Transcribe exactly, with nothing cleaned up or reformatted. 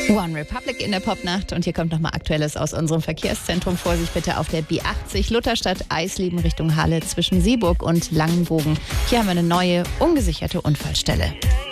One Republic in der Popnacht und hier kommt nochmal Aktuelles aus unserem Verkehrszentrum. Vorsicht bitte auf der B achtzig Lutherstadt Eisleben Richtung Halle zwischen Seeburg und Langenbogen. Hier haben wir eine neue ungesicherte Unfallstelle.